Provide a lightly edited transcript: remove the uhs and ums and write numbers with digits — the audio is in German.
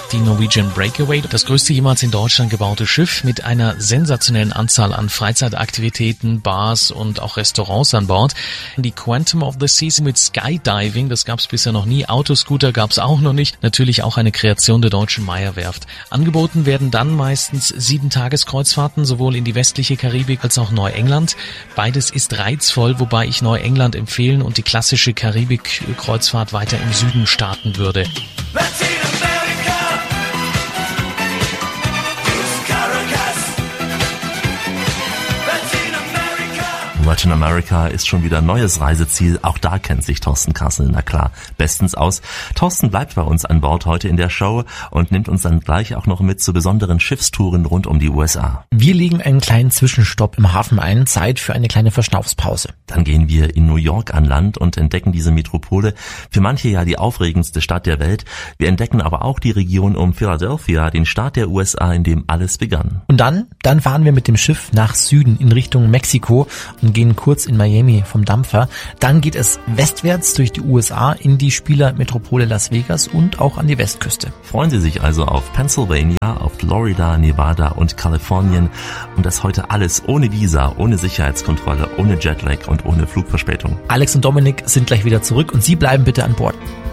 die Norwegian Breakaway, das größte jemals in Deutschland gebaute Schiff mit einer sensationellen Anzahl an Freizeitaktivitäten, Bars und auch Restaurants an Bord. Die Quantum of the Seas mit Skydiving, das gab es bisher noch nie. Autoscooter gab es auch noch nicht. Natürlich auch eine Kreation der deutschen Meyer-Werft. Angeboten werden dann meistens 7-Tages-Kreuzfahrten, sowohl in die westliche Karibik als auch Neuengland. Beides ist reizvoll, wobei ich Neuengland empfehlen und die klassische Karibik-Kreuzfahrt weiter im Süden starten würde. Latin America ist schon wieder ein neues Reiseziel. Auch da kennt sich Thorsten Kassel, na klar, bestens aus. Thorsten bleibt bei uns an Bord heute in der Show und nimmt uns dann gleich auch noch mit zu besonderen Schiffstouren rund um die USA. Wir legen einen kleinen Zwischenstopp im Hafen ein, Zeit für eine kleine Verschnaufspause. Dann gehen wir in New York an Land und entdecken diese Metropole, für manche ja die aufregendste Stadt der Welt. Wir entdecken aber auch die Region um Philadelphia, den Staat der USA, in dem alles begann. Und dann fahren wir mit dem Schiff nach Süden in Richtung Mexiko und gehen kurz in Miami vom Dampfer. Dann geht es westwärts durch die USA in die Spielermetropole Las Vegas und auch an die Westküste. Freuen Sie sich also auf Pennsylvania, auf Florida, Nevada und Kalifornien und das heute alles ohne Visa, ohne Sicherheitskontrolle, ohne Jetlag und ohne Flugverspätung. Alex und Dominik sind gleich wieder zurück und Sie bleiben bitte an Bord.